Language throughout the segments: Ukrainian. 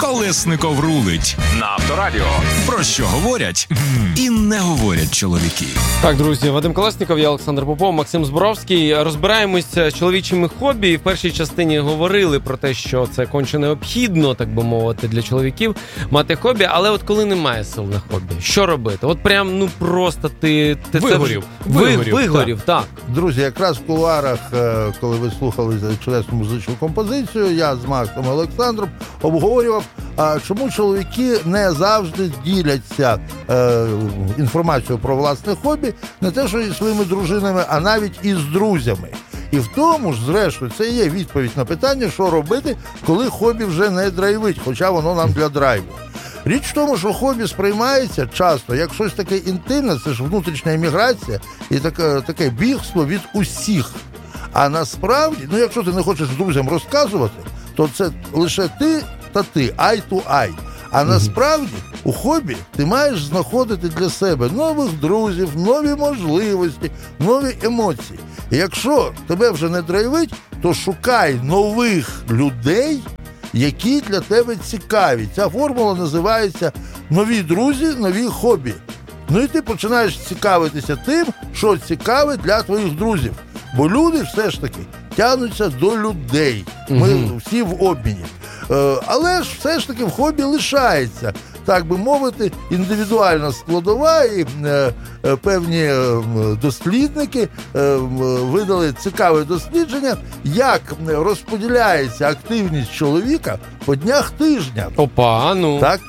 Колесников рулить на Авторадіо. Про що говорять і не говорять чоловіки. Так, друзі, Вадим Колесников, я Олександр Попов, Максим Зборовський. Розбираємося з чоловічими хобі. В першій частині говорили про те, що це конче необхідно, так би мовити, для чоловіків мати хобі. Але от коли немає сил на хобі, що робити? От прям, просто ти вигорів. Вигорів, так. Друзі, якраз в кулуарах, коли ви слухали чудесну музичну композицію, я з Максом і Олександром обговорював, чому чоловіки не завжди діляться інформацією про власне хобі, не те, що із своїми дружинами, а навіть із друзями. І в тому ж, зрештою, це є відповідь на питання, що робити, коли хобі вже не драйвить, хоча воно нам для драйву. Річ в тому, що хобі сприймається часто як щось таке інтимне, це ж внутрішня еміграція і таке бігство від усіх. А насправді, якщо ти не хочеш друзям розказувати, то це лише ти та ти, eye to eye. А насправді у хобі ти маєш знаходити для себе нових друзів, нові можливості, нові емоції. І якщо тебе вже не драйвить, то шукай нових людей, які для тебе цікаві. Ця формула називається «Нові друзі, нові хобі». І ти починаєш цікавитися тим, що цікаве для твоїх друзів. Бо люди все ж таки тягнуться до людей. Ми всі в обміні. Але ж все ж таки в хобі лишається, так би мовити, індивідуальна складова, і певні дослідники видали цікаве дослідження, як розподіляється активність чоловіка по днях тижня. Опа, ну. Так.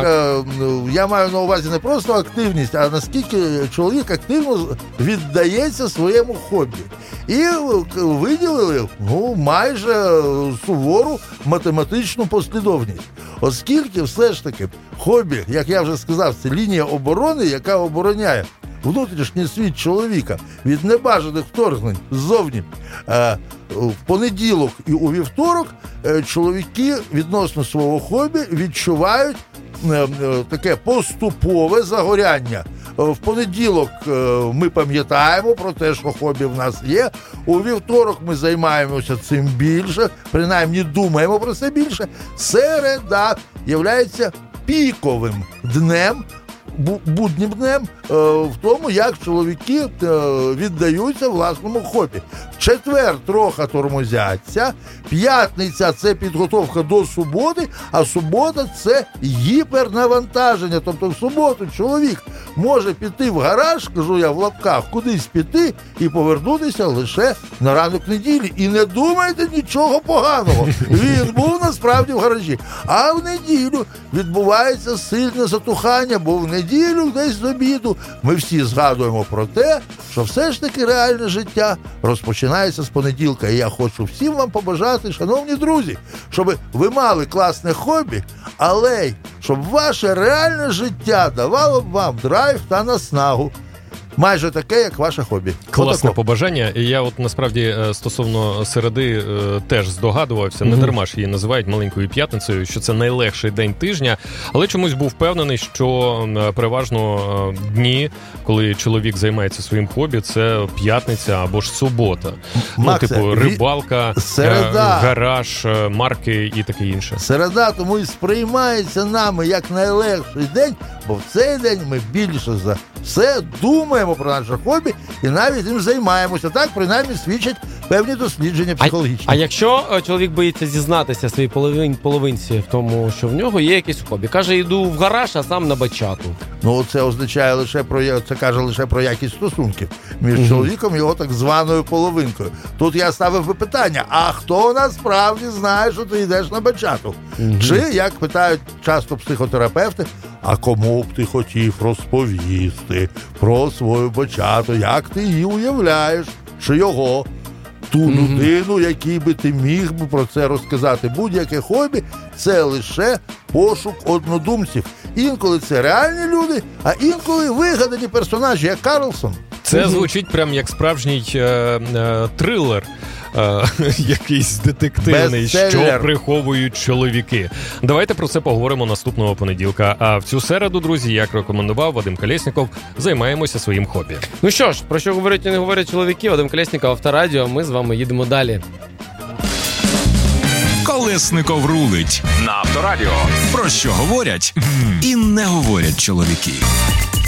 Я маю на увазі не просто активність, а наскільки чоловік активно віддається своєму хобі. І виділили майже сувору математичну послідовність. Оскільки все ж таки хобі, як я вже сказав, це лінія оборони, яка обороняє внутрішній світ чоловіка від небажаних вторгнень ззовні. В понеділок і у вівторок чоловіки відносно свого хобі відчувають таке поступове загоряння. В понеділок ми пам'ятаємо про те, що хобі в нас є. У вівторок ми займаємося цим більше, принаймні думаємо про це більше. Середа являється піковим днем, буднім днем в тому, як чоловіки віддаються власному хобі. В четвер трохи тормозяться, п'ятниця – це підготовка до суботи, а субота – це гіпернавантаження. Тобто в суботу чоловік може піти в гараж, кажу я в лапках, кудись піти і повернутися лише на ранок неділі. І не думайте нічого поганого. Він був насправді в гаражі. А в неділю відбувається сильне затухання, бо в неділю десь з обіду ми всі згадуємо про те, що все ж таки реальне життя розпочинається з понеділка. І я хочу всім вам побажати, шановні друзі, щоб ви мали класне хобі, але й щоб ваше реальне життя давало б вам драйв та наснагу. Майже таке, як ваше хобі. Класне побажання. І я насправді стосовно середи теж здогадувався, не дарма ж її називають маленькою п'ятницею, що це найлегший день тижня, але чомусь був впевнений, що переважно дні, коли чоловік займається своїм хобі, це п'ятниця або ж субота. Максе, рибалка, середа, гараж, марки і таке інше. Середа тому і сприймається нами як найлегший день, бо в цей день ми більше за все думаємо про наше хобі і навіть їм займаємося. Так, принаймні, свідчать певні дослідження психологічні. А якщо чоловік боїться зізнатися своїй половинці в тому, що в нього є якесь хобі? Каже, йду в гараж, а сам на бачату. Це означає це каже лише про якість стосунків між чоловіком і його так званою половинкою. Тут я ставив би питання, а хто насправді знає, що ти йдеш на бачату? Чи, як питають часто психотерапевти, а кому б ти хотів розповісти про свою бачату, як ти її уявляєш, чи його, ту людину, якій би ти міг би про це розказати. Будь-яке хобі – це лише пошук однодумців. Інколи це реальні люди, а інколи вигадані персонажі, як Карлсон. Це звучить прям як справжній трилер. Якийсь детективний, що приховують чоловіки. Давайте про це поговоримо наступного понеділка. А в цю середу, друзі, як рекомендував Вадим Колєсніков, займаємося своїм хобі. Ну що ж, про що говорять і не говорять чоловіки, Вадим Колєсніков, Авторадіо, ми з вами їдемо далі. Колесников рулить на Авторадіо. Про що говорять і не говорять чоловіки.